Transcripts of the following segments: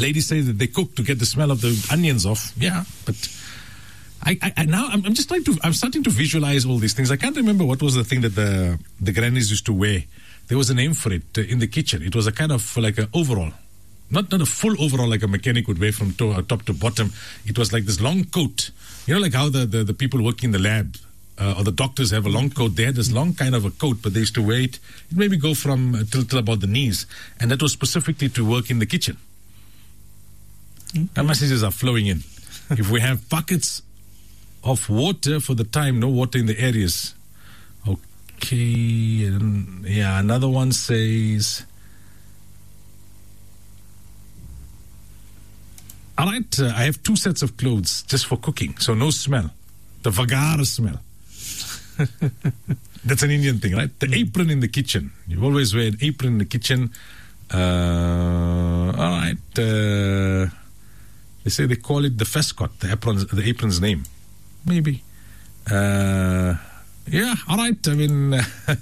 Ladies say that they cook to get the smell of the onions off. Yeah, but I'm just I'm starting to visualize all these things. I can't remember what was the thing that the grannies used to wear. There was a name for it in the kitchen. It was a kind of like an overall. Not a full overall like a mechanic would wear from top to bottom. It was like this long coat. You know, like how the people working in the lab or the doctors have a long coat. They had this long kind of a coat, but they used to wear it. It maybe go from till about the knees. And that was specifically to work in the kitchen. Our messages are flowing in. If we have buckets of water for the time, no water in the areas. Okay. And, yeah, another one says... All right, I have 2 sets of clothes just for cooking, so no smell. The vagara smell. That's an Indian thing, right? The apron in the kitchen. You always wear an apron in the kitchen. All right. They say they call it the fescot, the apron's name. Maybe. Yeah, all right. I mean,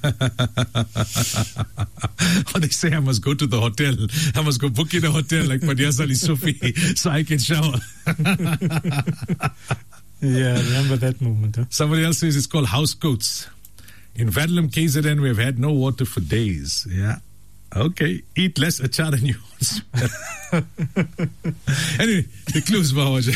or they say I must go to the hotel. I must go book in a hotel like Padias Ali Sufi so I can shower. Yeah, remember that moment. Huh? Somebody else says it's called house coats. In Verulam, KZN, we've had no water for days. Yeah. Okay. Eat less achar and you won't smell. Anyway, the clues, Mahawaja.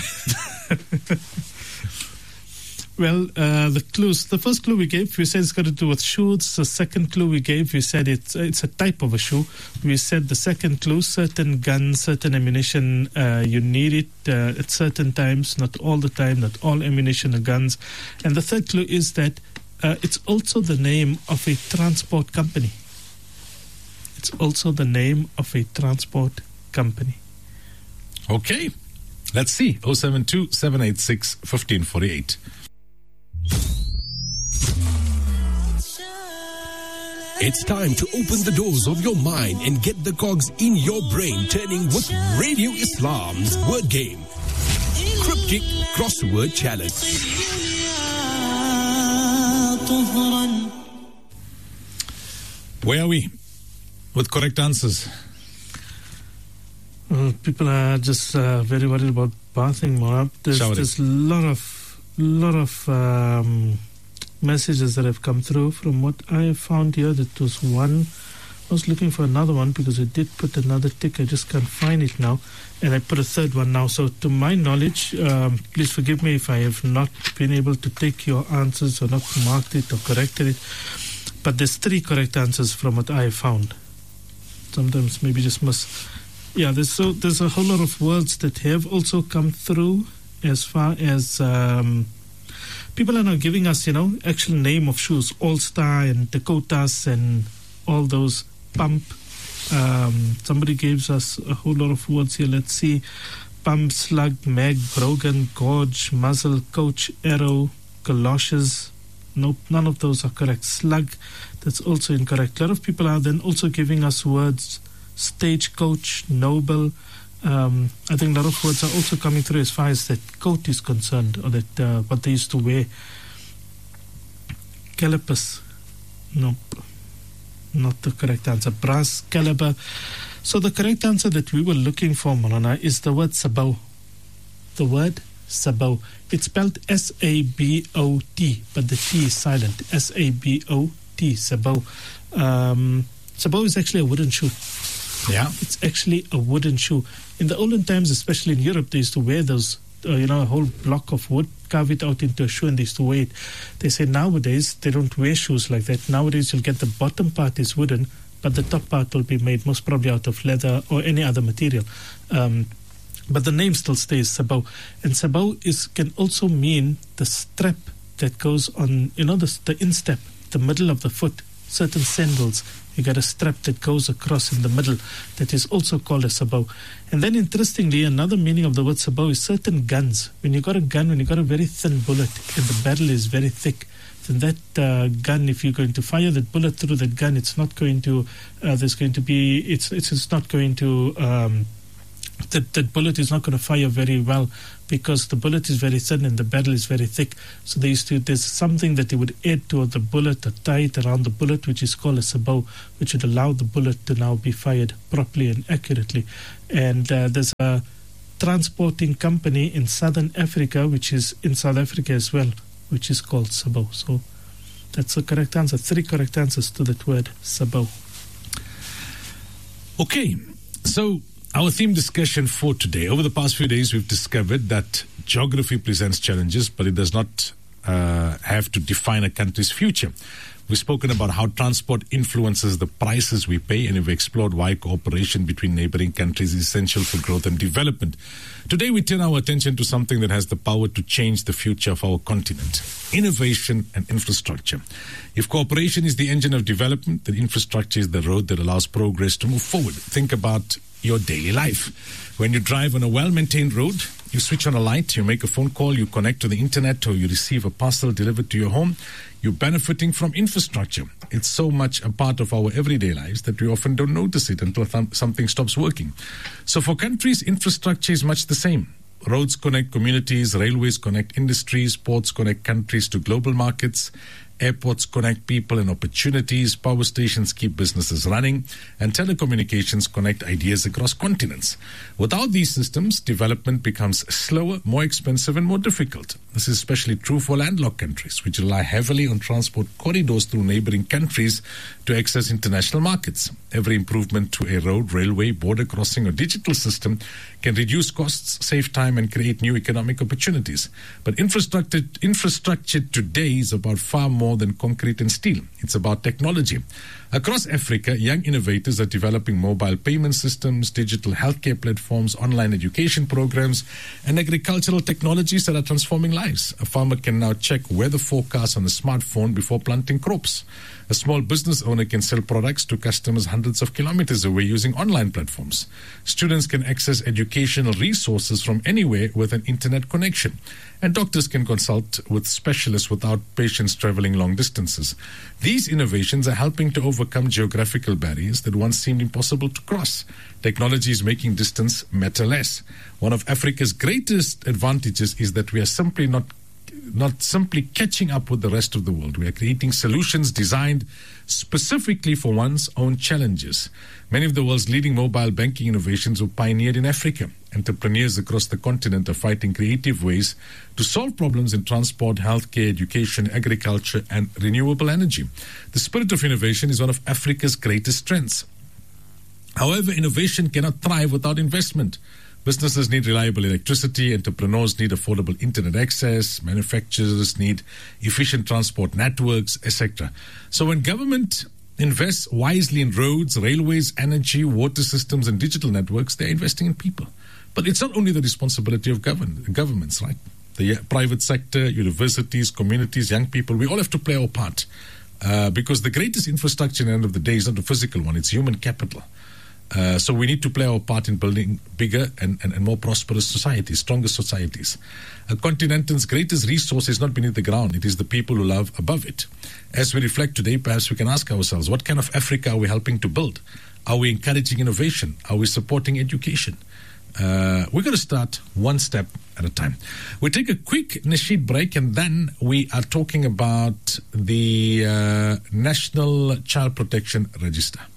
Well, the clues. The first clue we gave, we said it's got to do with shoes. The second clue we gave, we said it's a type of a shoe. We said the second clue, certain guns, certain ammunition, you need it at certain times, not all the time, not all ammunition or guns. And the third clue is that it's also the name of a transport company. It's also the name of a transport company. Okay. Let's see. 072-786-1548. It's time to open the doors of your mind and get the cogs in your brain turning with Radio Islam's word game. Cryptic Crossword Challenge. Where are we with correct answers? People are just very worried about bathing, Moab. There's a lot of messages that have come through. From what I found here, that was one. I was looking for another one because I did put another tick. I just can't find it now. And I put a third one now. So to my knowledge, please forgive me if I have not been able to take your answers or not marked it or corrected it. But there's 3 correct answers from what I found. Sometimes maybe just must... Yeah, there's a whole lot of words that have also come through as far as... people are now giving us, actual name of shoes, All-Star and Dakotas and all those, Pump. Somebody gives us a whole lot of words here. Let's see. Pump, Slug, Mag, Brogan, Gorge, Muzzle, Coach, Arrow, Galoshes. Nope, none of those are correct. Slug, that's also incorrect. A lot of people are then also giving us words, Stagecoach, Noble. I think a lot of words are also coming through as far as that coat is concerned, or that what they used to wear. Calipers, nope, not the correct answer. Brass, caliber. So the correct answer that we were looking for, Malana, is the word sabot. The word sabot. It's spelled S-A-B-O-T, but the T is silent. S-A-B-O-T, sabot. Sabot is actually a wooden shoe. Yeah. It's actually a wooden shoe. In the olden times, especially in Europe, they used to wear those, a whole block of wood, carve it out into a shoe, and they used to wear it. They say nowadays, they don't wear shoes like that. Nowadays, you'll get the bottom part is wooden, but the top part will be made most probably out of leather or any other material. But the name still stays sabot. And sabot can also mean the strap that goes on, the instep, the middle of the foot. Certain sandals, you got a strap that goes across in the middle that is also called a sabot. And then interestingly, another meaning of the word sabot is certain guns. When you got a gun, when you got a very thin bullet and the barrel is very thick, then that gun, if you're going to fire that bullet through that gun, it's not going to, it's not going to that bullet is not going to fire very well because the bullet is very thin and the barrel is very thick. So there's something that they would add to the bullet, or tie it around the bullet, which is called a sabot, which would allow the bullet to now be fired properly and accurately. And there's a transporting company in Southern Africa, which is in South Africa as well, which is called sabot. So that's the correct answer. 3 correct answers to that word, sabot. Okay, so our theme discussion for today. Over the past few days, we've discovered that geography presents challenges, but it does not have to define a country's future. We've spoken about how transport influences the prices we pay, and we've explored why cooperation between neighboring countries is essential for growth and development. Today, we turn our attention to something that has the power to change the future of our continent: innovation and infrastructure. If cooperation is the engine of development, then infrastructure is the road that allows progress to move forward. Think about your daily life. When you drive on a well-maintained road, you switch on a light, you make a phone call, you connect to the internet, or you receive a parcel delivered to your home, you're benefiting from infrastructure. It's so much a part of our everyday lives that we often don't notice it until something stops working. So for countries, infrastructure is much the same. Roads connect communities, railways connect industries, ports connect countries to global markets, airports connect people and opportunities, power stations keep businesses running, and telecommunications connect ideas across continents. Without these systems, development becomes slower, more expensive, and more difficult. This is especially true for landlocked countries, which rely heavily on transport corridors through neighboring countries to access international markets. Every improvement to a road, railway, border crossing, or digital system can reduce costs, save time, and create new economic opportunities. But infrastructure today is about far more than concrete and steel. It's about technology. Across Africa, young innovators are developing mobile payment systems, digital healthcare platforms, online education programs, and agricultural technologies that are transforming lives. A farmer can now check weather forecasts on a smartphone before planting crops. A small business owner can sell products to customers hundreds of kilometers away using online platforms. Students can access educational resources from anywhere with an internet connection. And doctors can consult with specialists without patients traveling long distances. These innovations are helping to overcome geographical barriers that once seemed impossible to cross. Technology is making distance matter less. One of Africa's greatest advantages is that we are simply not simply catching up with the rest of the world. We are creating solutions designed specifically for one's own challenges. Many of the world's leading mobile banking innovations were pioneered in Africa. Entrepreneurs across the continent are finding creative ways to solve problems in transport, healthcare, education, agriculture, and renewable energy. The spirit of innovation is one of Africa's greatest strengths. However, innovation cannot thrive without investment. Businesses need reliable electricity, entrepreneurs need affordable internet access, manufacturers need efficient transport networks, etc. So when government invests wisely in roads, railways, energy, water systems, and digital networks, they're investing in people. But it's not only the responsibility of governments, right? The private sector, universities, communities, young people, we all have to play our part. Because the greatest infrastructure at the end of the day is not the physical one, it's human capital. So we need to play our part in building bigger and more prosperous societies, stronger societies. A continent's greatest resource is not beneath the ground. It is the people who live above it. As we reflect today, perhaps we can ask ourselves, what kind of Africa are we helping to build? Are we encouraging innovation? Are we supporting education? We're going to start one step at a time. We take a quick Nasheed break, and then we are talking about the National Child Protection Register.